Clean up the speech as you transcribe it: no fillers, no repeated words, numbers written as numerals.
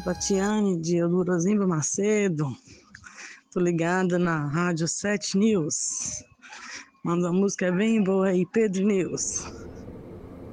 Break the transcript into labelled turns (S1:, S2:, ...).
S1: Tatiane de Eudorozimba Macedo. Tô ligada na Rádio 7 News. Manda uma música bem boa aí, Pedro News.